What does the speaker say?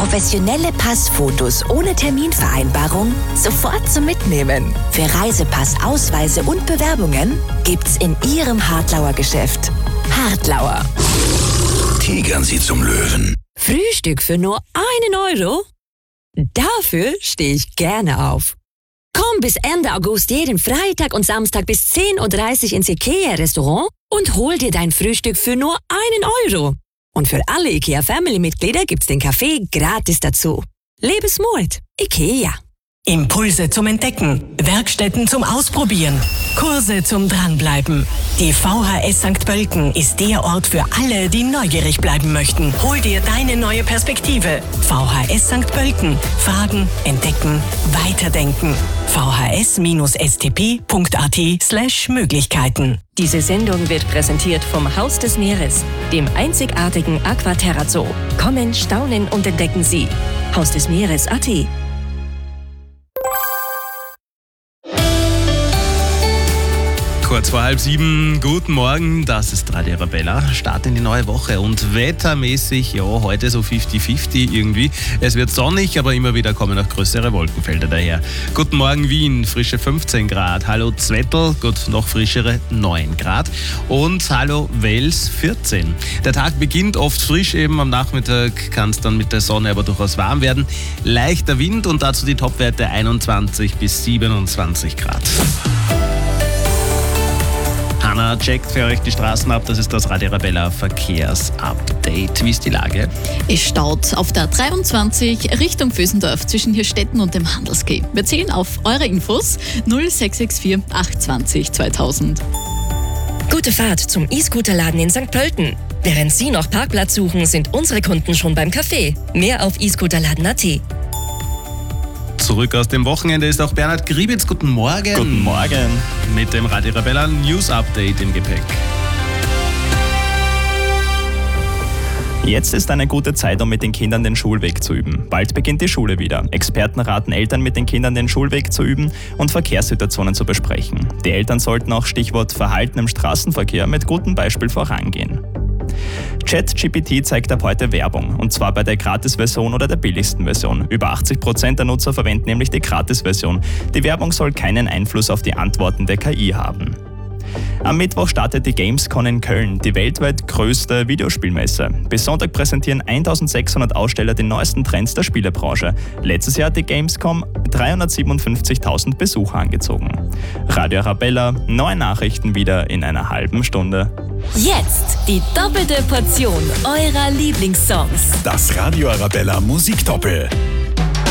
Professionelle Passfotos ohne Terminvereinbarung sofort zum Mitnehmen. Für Reisepass, Ausweise und Bewerbungen gibt's in Ihrem Hartlauer Geschäft. Hartlauer. Tigern Sie zum Löwen. Frühstück für nur 1 Euro? Dafür stehe ich gerne auf. Komm bis Ende August jeden Freitag und Samstag bis 10.30 Uhr ins IKEA-Restaurant und hol dir dein Frühstück für nur 1 Euro. Und für alle IKEA-Family-Mitglieder gibt's den Kaffee gratis dazu. Lebensmut. IKEA. Impulse zum Entdecken, Werkstätten zum Ausprobieren, Kurse zum Dranbleiben. Die VHS St. Pölten ist der Ort für alle, die neugierig bleiben möchten. Hol dir deine neue Perspektive. VHS St. Pölten. Fragen, entdecken, weiterdenken. vhs-stp.at/Möglichkeiten. Diese Sendung wird präsentiert vom Haus des Meeres, dem einzigartigen Aquaterra Zoo. Kommen, staunen und entdecken Sie. Haus des Meeres.at. Kurz vor 6:30, guten Morgen, das ist Radio Arabella, Start in die neue Woche und wettermäßig, ja, heute so 50-50 irgendwie. Es wird sonnig, aber immer wieder kommen auch größere Wolkenfelder daher. Guten Morgen Wien, frische 15 Grad, hallo Zwettl, gut, noch frischere 9 Grad und hallo Wels 14. Der Tag beginnt oft frisch eben, am Nachmittag kann es dann mit der Sonne aber durchaus warm werden. Leichter Wind und dazu die Topwerte 21 bis 27 Grad. Hanna checkt für euch die Straßen ab, das ist das Radio Arabella Verkehrsupdate. Wie ist die Lage? Es staut auf der 23 Richtung Vösendorf zwischen Hirstetten und dem Handelsquai. Wir zählen auf eure Infos 0664 820 2000. Gute Fahrt zum E-Scooter-Laden in St. Pölten. Während Sie noch Parkplatz suchen, sind unsere Kunden schon beim Café. Mehr auf e-Scooterladen.at. Zurück aus dem Wochenende ist auch Bernhard Griebitz. Guten Morgen. Guten Morgen. Mit dem Radio Arabella News Update im Gepäck. Jetzt ist eine gute Zeit, um mit den Kindern den Schulweg zu üben. Bald beginnt die Schule wieder. Experten raten Eltern, mit den Kindern den Schulweg zu üben und Verkehrssituationen zu besprechen. Die Eltern sollten auch Stichwort Verhalten im Straßenverkehr mit gutem Beispiel vorangehen. ChatGPT zeigt ab heute Werbung, und zwar bei der Gratis-Version oder der billigsten Version. Über 80% der Nutzer verwenden nämlich die Gratis-Version. Die Werbung soll keinen Einfluss auf die Antworten der KI haben. Am Mittwoch startet die Gamescom in Köln, die weltweit größte Videospielmesse. Bis Sonntag präsentieren 1600 Aussteller die neuesten Trends der Spielebranche. Letztes Jahr hat die Gamescom 357.000 Besucher angezogen. Radio Arabella, neue Nachrichten wieder in einer halben Stunde. Jetzt die doppelte Portion eurer Lieblingssongs. Das Radio Arabella Musikdoppel.